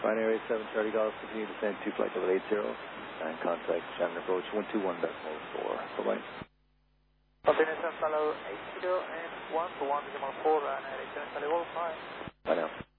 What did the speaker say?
Binary 7 Charlie Golf, continue to descend 2 flight level 80, and contact Shannon approach 121.4. Bye-bye. Continue descent level 80 and 121.4, and descent level 5. Bye now.